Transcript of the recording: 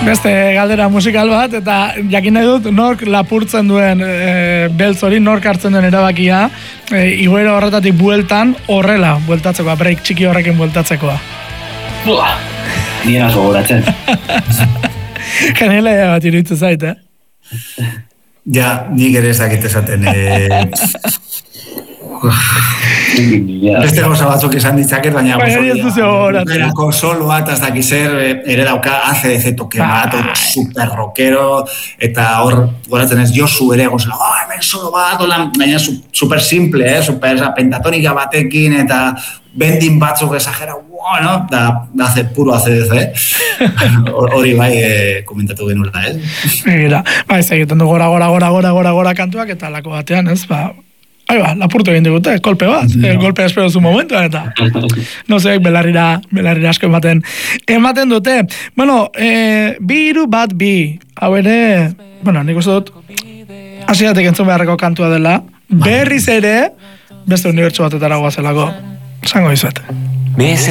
Beste galdera musikal bat, eta jakin nahi dut nork lapurtzen duen beltz hori, nork hartzen duen erabakia, igoera horretatik bueltan horrela bueltatzekoa, break txiki horrekin bueltatzekoa. Buah, nire naso goratzen. Janela bat iruditzen zait, Ja, nik ere ez dakit esaten. Beste gauza batzuk esan ditzaket, baina berako soloa, eta ez dakiz ere dauka ACDC toke bat, super rockero, eta hor goratzen ez Josu ere gozela, hemen solo bat, baina super simple, super pentatonika batekin, eta bendin batzuk exagera, no? Da puro ACDC, hori bai komentatu genuela, Mira, bai, egiten du gora kantuak, eta lako batean, ez, Aiba, lapurtu egin digute, kolpe bat, kolpe espero zu momentu, eta no zeek belarrira asko ematen dute. Bueno, 2-2, hau ere, bueno, nik uste dut, hasiatek entzun beharreko kantua dela, berriz ere, beste unibertsu batetara guazelako, zango izuet. Me